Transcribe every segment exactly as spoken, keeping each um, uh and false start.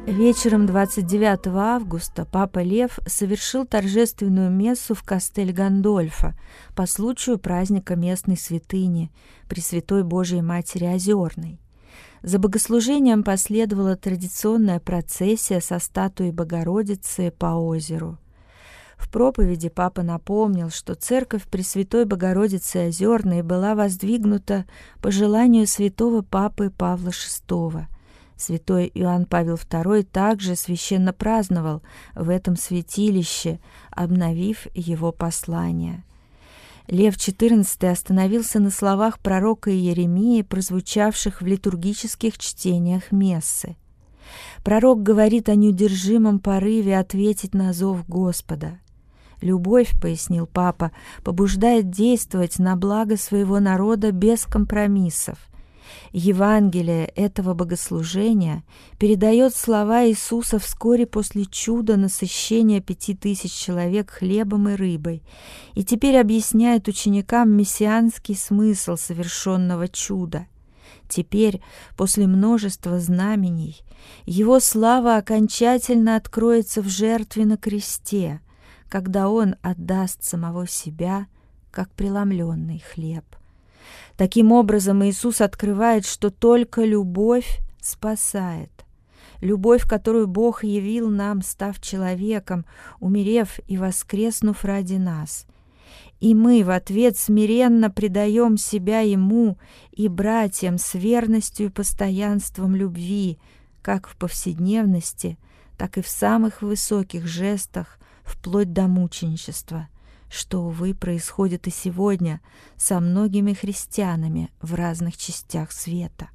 Вечером двадцать девятого августа папа Лев совершил торжественную мессу в Кастель-Гандольфо по случаю праздника местной святыни, Пресвятой Божией Матери Озерной. За богослужением последовала традиционная процессия со статуей Богородицы по озеру. В проповеди папа напомнил, что церковь Пресвятой Богородицы Озерной была воздвигнута по желанию святого папы Павла шестого. Святой Иоанн Павел второй также священно праздновал в этом святилище, обновив его послание. Лев четырнадцатый остановился на словах пророка Иеремии, прозвучавших в литургических чтениях мессы. Пророк говорит о неудержимом порыве ответить на зов Господа. «Любовь, — пояснил папа, — побуждает действовать на благо своего народа без компромиссов. Евангелие этого богослужения передает слова Иисуса вскоре после чуда насыщения пяти тысяч человек хлебом и рыбой, и теперь объясняет ученикам мессианский смысл совершенного чуда. Теперь, после множества знамений, его слава окончательно откроется в жертве на кресте, когда он отдаст самого себя, как преломленный хлеб. Таким образом, Иисус открывает, что только любовь спасает. Любовь, которую Бог явил нам, став человеком, умерев и воскреснув ради нас. И мы в ответ смиренно предаем себя Ему и братьям с верностью и постоянством любви, как в повседневности, так и в самых высоких жестах, вплоть до мученичества, что, увы, происходит и сегодня со многими христианами в разных частях света.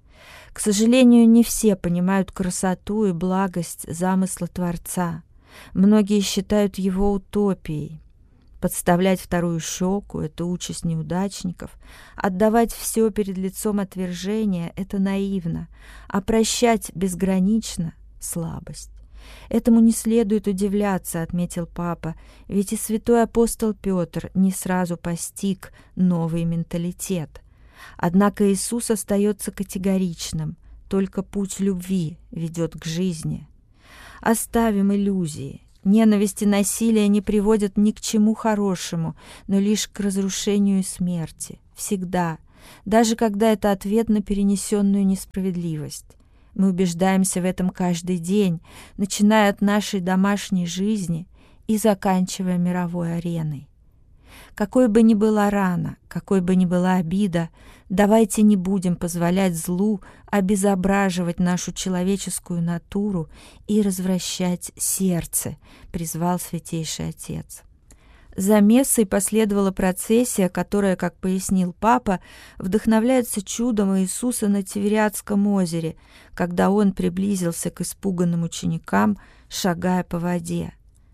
К сожалению, не все понимают красоту и благость замысла Творца. Многие считают его утопией. Подставлять вторую щеку — это участь неудачников, отдавать все перед лицом отвержения — это наивно, а прощать безгранично — слабость. Этому не следует удивляться, отметил папа, ведь и святой апостол Петр не сразу постиг новый менталитет. Однако Иисус остается категоричным, только путь любви ведет к жизни. Оставим иллюзии. Ненависть и насилие не приводят ни к чему хорошему, но лишь к разрушению и смерти. Всегда, даже когда это ответ на перенесенную несправедливость. Мы убеждаемся в этом каждый день, начиная от нашей домашней жизни и заканчивая мировой ареной. Какой бы ни была рана, какой бы ни была обида, давайте не будем позволять злу обезображивать нашу человеческую натуру и развращать сердце, призвал Святейший Отец. За мессой последовала процессия, которая, как пояснил папа, вдохновляется чудом Иисуса на Тивериадском озере, когда он приблизился к испуганным ученикам, шагая по воде.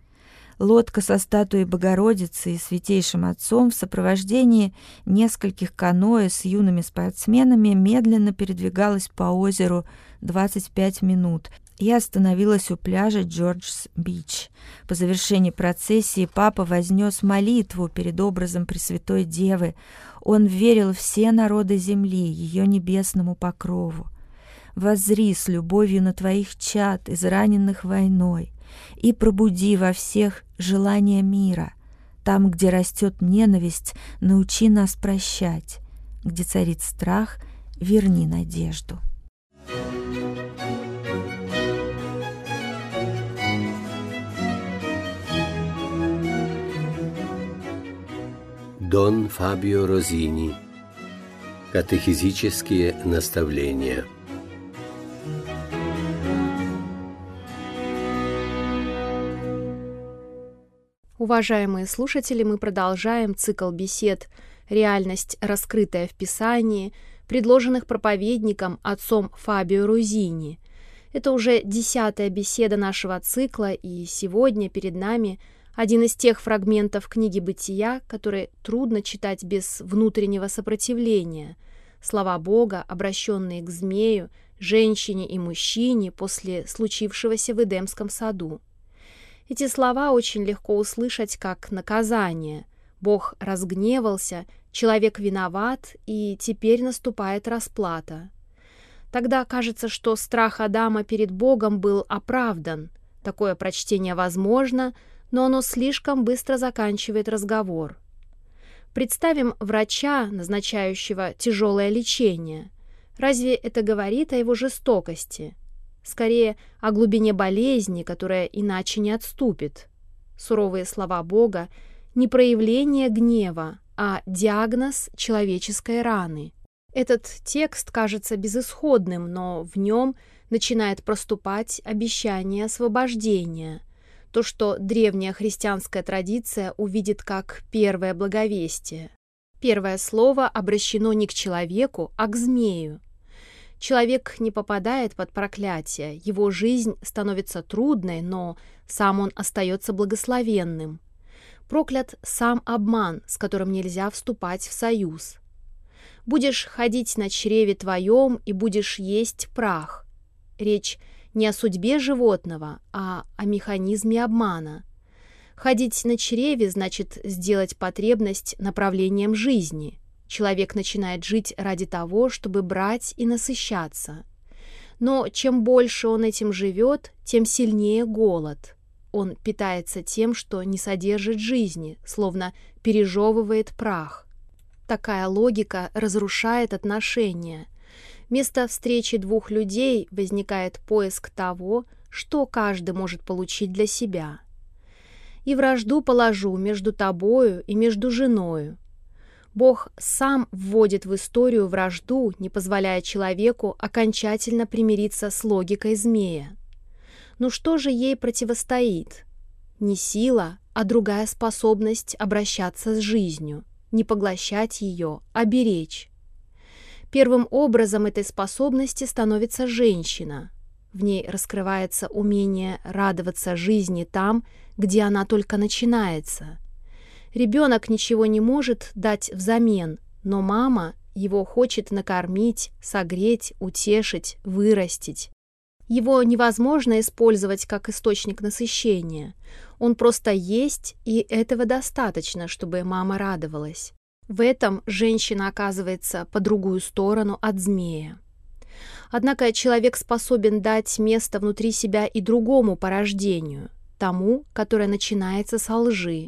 Лодка со статуей Богородицы и Святейшим Отцом в сопровождении нескольких каноэ с юными спортсменами медленно передвигалась по озеру двадцать пять минут и остановилась у пляжа Джорджс-Бич. По завершении процессии папа вознес молитву перед образом Пресвятой Девы. Он верил все народы земли, ее небесному покрову. «Воззри с любовью на твоих чад, израненных войной, и пробуди во всех желание мира. Там, где растет ненависть, научи нас прощать. Где царит страх, верни надежду». Дон Фабио Розини. Катехизические наставления. Уважаемые слушатели, мы продолжаем цикл бесед «Реальность, раскрытая в Писании», предложенных проповедником отцом Фабио Розини. Это уже десятая беседа нашего цикла, и сегодня перед нами один из тех фрагментов книги «Бытия», которые трудно читать без внутреннего сопротивления. Слова Бога, обращенные к змею, женщине и мужчине после случившегося в Эдемском саду. Эти слова очень легко услышать как наказание. Бог разгневался, человек виноват, и теперь наступает расплата. Тогда кажется, что страх Адама перед Богом был оправдан. Такое прочтение возможно, но оно слишком быстро заканчивает разговор. Представим врача, назначающего тяжелое лечение. Разве это говорит о его жестокости? Скорее, о глубине болезни, которая иначе не отступит. Суровые слова Бога — не проявление гнева, а диагноз человеческой раны. Этот текст кажется безысходным, но в нем начинает проступать обещание освобождения, то, что древняя христианская традиция увидит как первое благовестие. Первое слово обращено не к человеку, а к змею. Человек не попадает под проклятие, его жизнь становится трудной, но сам он остается благословенным. Проклят сам обман, с которым нельзя вступать в союз. «Будешь ходить на чреве твоем и будешь есть прах». Речь не о судьбе животного, а о механизме обмана. Ходить на чреве значит сделать потребность направлением жизни. Человек начинает жить ради того, чтобы брать и насыщаться. Но чем больше он этим живет, тем сильнее голод. Он питается тем, что не содержит жизни, словно пережевывает прах. Такая логика разрушает отношения. Вместо встречи двух людей возникает поиск того, что каждый может получить для себя. «И вражду положу между тобою и между женою». Бог сам вводит в историю вражду, не позволяя человеку окончательно примириться с логикой змея. Ну что же ей противостоит? Не сила, а другая способность обращаться с жизнью, не поглощать ее, а беречь. Первым образом этой способности становится женщина. В ней раскрывается умение радоваться жизни там, где она только начинается. Ребенок ничего не может дать взамен, но мама его хочет накормить, согреть, утешить, вырастить. Его невозможно использовать как источник насыщения. Он просто есть, и этого достаточно, чтобы мама радовалась. В этом женщина оказывается по другую сторону от змея. Однако человек способен дать место внутри себя и другому порождению, тому, которое начинается со лжи.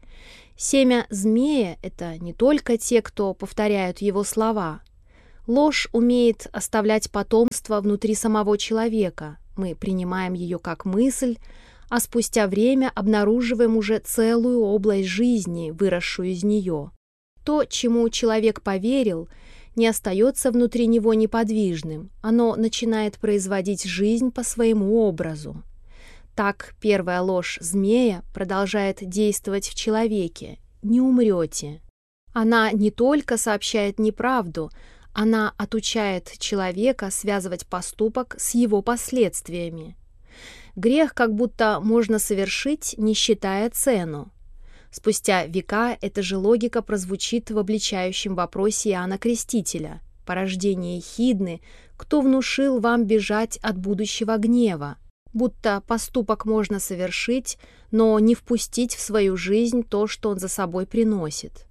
Семя змея — это не только те, кто повторяют его слова. Ложь умеет оставлять потомство внутри самого человека. Мы принимаем ее как мысль, а спустя время обнаруживаем уже целую область жизни, выросшую из нее. То, чему человек поверил, не остается внутри него неподвижным, оно начинает производить жизнь по своему образу. Так первая ложь змея продолжает действовать в человеке. Не умрете. Она не только сообщает неправду, она отучает человека связывать поступок с его последствиями. Грех как будто можно совершить, не считая цену. Спустя века эта же логика прозвучит в обличающем вопросе Иоанна Крестителя: «Порождение Ехидны, кто внушил вам бежать от будущего гнева?» Будто поступок можно совершить, но не впустить в свою жизнь то, что он за собой приносит.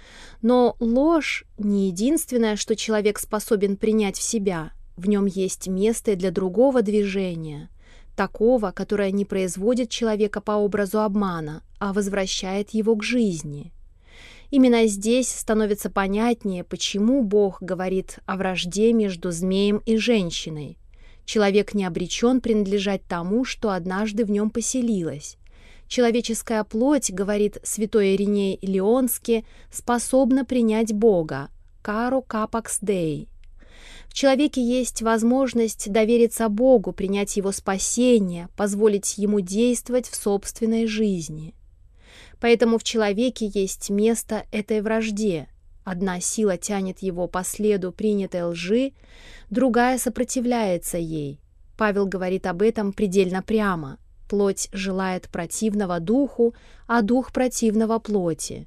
Но ложь не единственное, что человек способен принять в себя. В нем есть место и для другого движения, такого, которое не производит человека по образу обмана, а возвращает его к жизни. Именно здесь становится понятнее, почему Бог говорит о вражде между змеем и женщиной. Человек не обречен принадлежать тому, что однажды в нем поселилось. Человеческая плоть, говорит святой Ириней Лионский, способна принять Бога, «каро капакс дей». В человеке есть возможность довериться Богу, принять Его спасение, позволить Ему действовать в собственной жизни. Поэтому в человеке есть место этой вражде. Одна сила тянет его по следу принятой лжи, другая сопротивляется ей. Павел говорит об этом предельно прямо. Плоть желает противного духу, а дух противного плоти.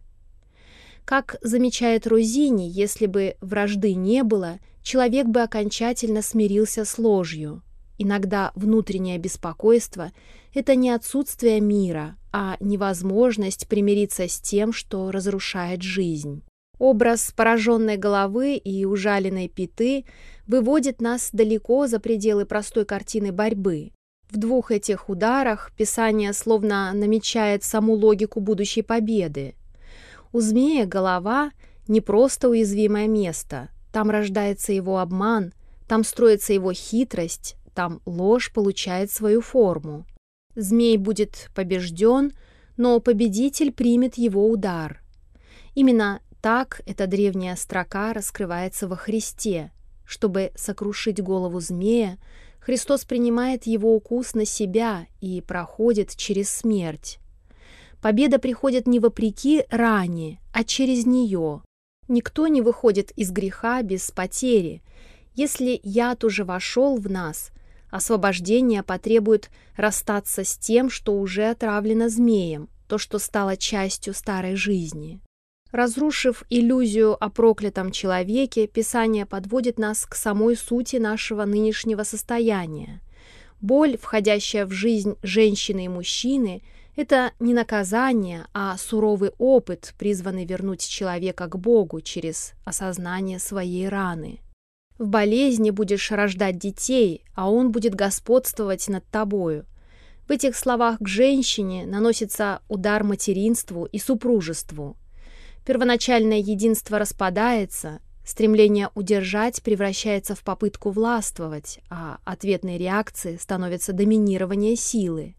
Как замечает Розини, если бы вражды не было, человек бы окончательно смирился с ложью. Иногда внутреннее беспокойство — это не отсутствие мира, а невозможность примириться с тем, что разрушает жизнь. Образ пораженной головы и ужаленной пяты выводит нас далеко за пределы простой картины борьбы. В двух этих ударах Писание словно намечает саму логику будущей победы. У змея голова — не просто уязвимое место, там рождается его обман, там строится его хитрость, там ложь получает свою форму. Змей будет побежден, но победитель примет его удар. Именно так эта древняя строка раскрывается во Христе. Чтобы сокрушить голову змея, Христос принимает его укус на себя и проходит через смерть. Победа приходит не вопреки ране, а через нее. Никто не выходит из греха без потери. Если яд уже вошел в нас, освобождение потребует расстаться с тем, что уже отравлено змеем, то, что стало частью старой жизни. Разрушив иллюзию о проклятом человеке, Писание подводит нас к самой сути нашего нынешнего состояния. Боль, входящая в жизнь женщины и мужчины, это не наказание, а суровый опыт, призванный вернуть человека к Богу через осознание своей раны. В болезни будешь рождать детей, а он будет господствовать над тобою. В этих словах к женщине наносится удар материнству и супружеству. Первоначальное единство распадается, стремление удержать превращается в попытку властвовать, а ответной реакцией становится доминирование силы.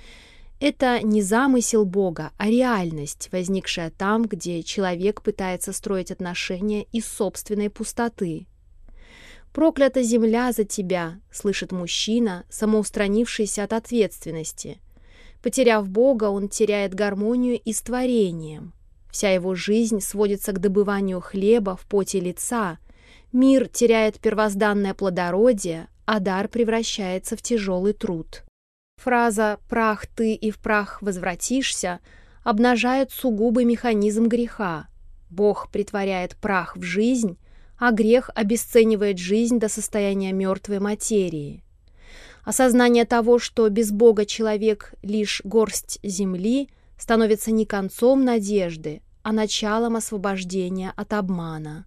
Это не замысел Бога, а реальность, возникшая там, где человек пытается строить отношения из собственной пустоты. «Проклята земля за тебя», — слышит мужчина, самоустранившийся от ответственности. Потеряв Бога, он теряет гармонию и с творением. Вся его жизнь сводится к добыванию хлеба в поте лица. Мир теряет первозданное плодородие, а дар превращается в тяжелый труд. Фраза «прах ты и в прах возвратишься» обнажает сугубый механизм греха. Бог претворяет прах в жизнь, а грех обесценивает жизнь до состояния мертвой материи. Осознание того, что без Бога человек лишь горсть земли, становится не концом надежды, а началом освобождения от обмана.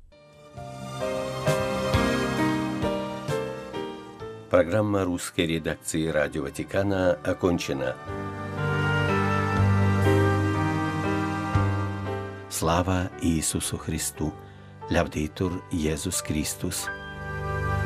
Программа русской редакции Радио Ватикана окончена. Слава Иисусу Христу! Лявдитур Иисус Христос!